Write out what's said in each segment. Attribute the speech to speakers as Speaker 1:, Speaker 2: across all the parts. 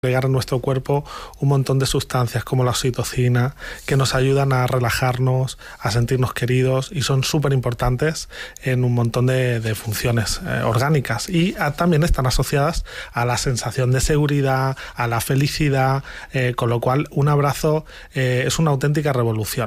Speaker 1: agregar a nuestro cuerpo un montón de sustancias como la oxitocina que nos ayudan a relajarnos, a sentirnos queridos y son súper importantes en un montón de funciones orgánicas y también están asociadas a la sensación de seguridad, a la felicidad, con lo cual un abrazo es una auténtica revolución.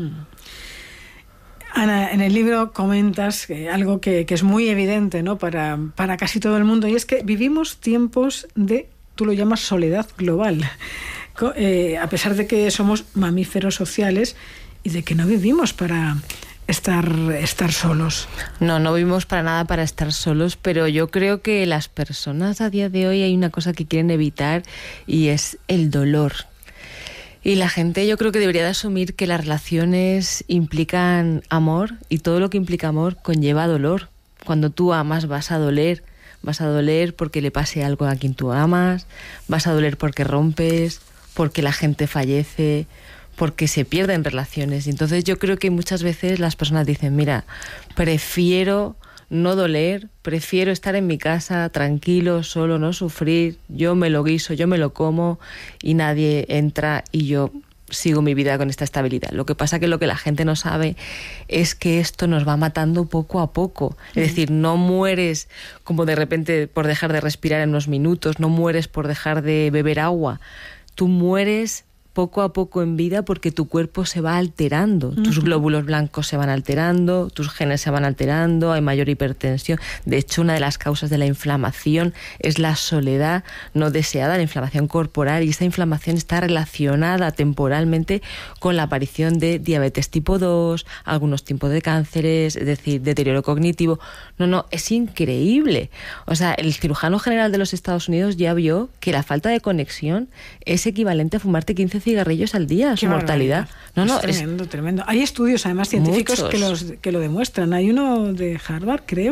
Speaker 2: Ana, en el libro comentas algo que es muy evidente, ¿no? para casi todo el mundo, y es que vivimos tiempos de, tú lo llamas soledad global, a pesar de que somos mamíferos sociales y de que no vivimos para estar solos.
Speaker 3: No vivimos para nada para estar solos, pero yo creo que las personas a día de hoy hay una cosa que quieren evitar y es el dolor. Y la gente yo creo que debería de asumir que las relaciones implican amor y todo lo que implica amor conlleva dolor. Cuando tú amas vas a doler porque le pase algo a quien tú amas, vas a doler porque rompes, porque la gente fallece, porque se pierden relaciones. Y entonces yo creo que muchas veces las personas dicen, mira, prefiero no doler, prefiero estar en mi casa tranquilo, solo, no sufrir, yo me lo guiso, yo me lo como y nadie entra y yo sigo mi vida con esta estabilidad. Lo que pasa que lo que la gente no sabe es que esto nos va matando poco a poco. Es decir, no mueres como de repente por dejar de respirar en unos minutos, no mueres por dejar de beber agua. Tú mueres poco a poco en vida porque tu cuerpo se va alterando, tus glóbulos blancos se van alterando, tus genes se van alterando, hay mayor hipertensión. De hecho, una de las causas de la inflamación es la soledad no deseada, la inflamación corporal, y esta inflamación está relacionada temporalmente con la aparición de diabetes tipo 2, algunos tipos de cánceres, es decir, deterioro cognitivo. No, es increíble. O sea, el cirujano general de los Estados Unidos ya vio que la falta de conexión es equivalente a fumarte 15 cigarrillos al día, su mortalidad.
Speaker 2: Es tremendo. Hay estudios además científicos que lo demuestran. Hay uno de Harvard, creo,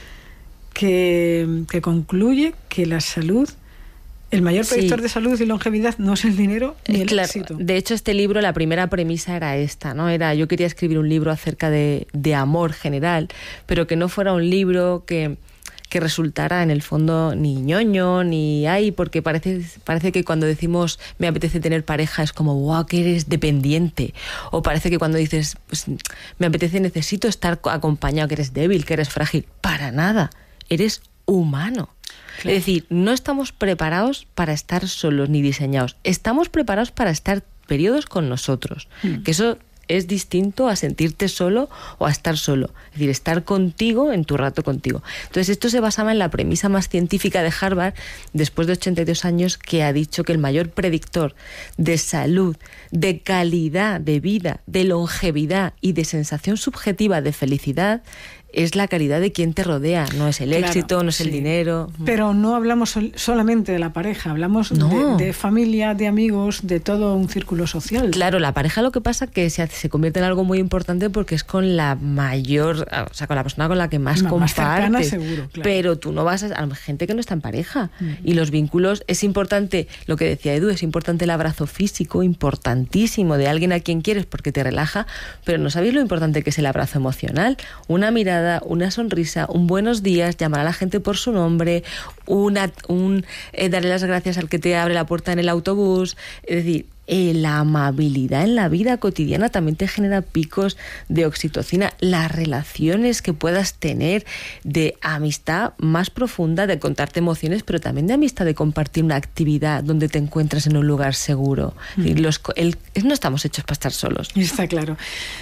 Speaker 2: que concluye que la salud, el mayor predictor de salud y longevidad no es el dinero ni el éxito.
Speaker 3: De hecho, este libro, la primera premisa era esta, ¿no? Yo quería escribir un libro acerca de amor general, pero que no fuera un libro que resultara en el fondo ni ñoño, ni porque parece que cuando decimos me apetece tener pareja es como wow, que eres dependiente, o parece que cuando dices pues, necesito estar acompañado, que eres débil, que eres frágil. Para nada, eres humano. Claro. Es decir, no estamos preparados para estar solos ni diseñados, estamos preparados para estar periodos con nosotros, que eso es distinto a sentirte solo o a estar solo. Es decir, estar contigo en tu rato contigo. Entonces, esto se basaba en la premisa más científica de Harvard, después de 82 años, que ha dicho que el mayor predictor de salud, de calidad de vida, de longevidad y de sensación subjetiva de felicidad es la calidad de quien te rodea, no es el éxito, no es el dinero.
Speaker 2: Pero no hablamos solamente de la pareja, hablamos de familia, de amigos, de todo un círculo social.
Speaker 3: Claro, la pareja lo que pasa es que se convierte en algo muy importante porque es con la mayor, o sea, con la persona con la que más compartes. Más cercana, seguro, claro. Pero tú no vas a gente que no está en pareja. Y los vínculos, es importante, lo que decía Edu, es importante el abrazo físico, importantísimo, de alguien a quien quieres porque te relaja, pero no sabéis lo importante que es el abrazo emocional. Una mirada, una sonrisa, un buenos días, llamar a la gente por su nombre, darle las gracias al que te abre la puerta en el autobús. Es decir, la amabilidad en la vida cotidiana también te genera picos de oxitocina. Las relaciones que puedas tener de amistad más profunda, de contarte emociones, pero también de amistad, de compartir una actividad donde te encuentras en un lugar seguro. No estamos hechos para estar solos.
Speaker 2: Está claro.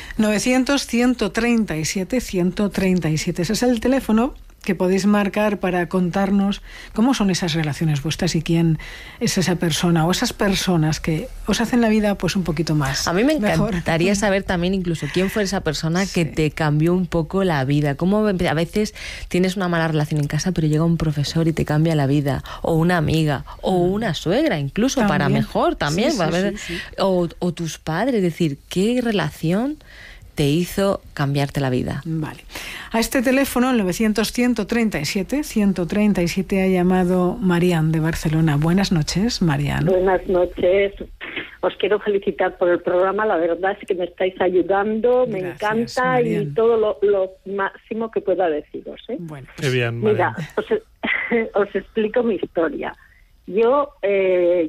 Speaker 2: 900-137-137. Ese es el teléfono que podéis marcar para contarnos cómo son esas relaciones vuestras y quién es esa persona o esas personas que os hacen la vida pues un poquito más.
Speaker 3: A mí me encantaría saber también incluso quién fue esa persona que te cambió un poco la vida. Cómo a veces tienes una mala relación en casa pero llega un profesor y te cambia la vida, o una amiga, o una suegra incluso ¿también? Para mejor también. Sí. O tus padres, es decir, ¿qué relación te hizo cambiarte la vida?
Speaker 2: Vale. A este teléfono, el 900-137-137, ha llamado Marian de Barcelona. Buenas noches, Marian.
Speaker 4: Buenas noches. Os quiero felicitar por el programa. La verdad es que me estáis ayudando. Gracias, me encanta, Marian. Y todo lo máximo que pueda deciros.
Speaker 2: Bueno,
Speaker 1: qué bien, Marian.
Speaker 4: Mira, os explico mi historia. Yo